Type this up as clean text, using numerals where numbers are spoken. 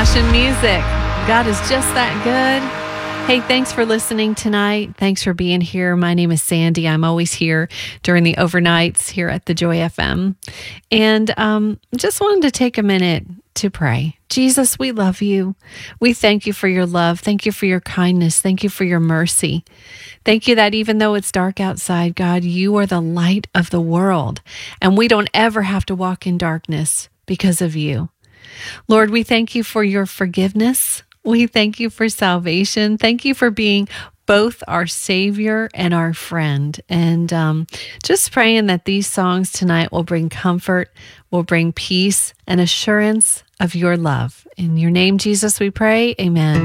Passion Music. God is just that good. Hey, thanks for listening tonight. Thanks for being here. My name is Sandy. I'm always here during the overnights here at the Joy FM. And just wanted to take a minute to pray. Jesus, we love you. We thank you for your love. Thank you for your kindness. Thank you for your mercy. Thank you that even though it's dark outside, God, you are the light of the world. And we don't ever have to walk in darkness because of you. Lord, we thank you for your forgiveness. We thank you for salvation. Thank you for being both our Savior and our friend. And just praying that these songs tonight will bring comfort, will bring peace and assurance of your love. In your name, Jesus, we pray. Amen.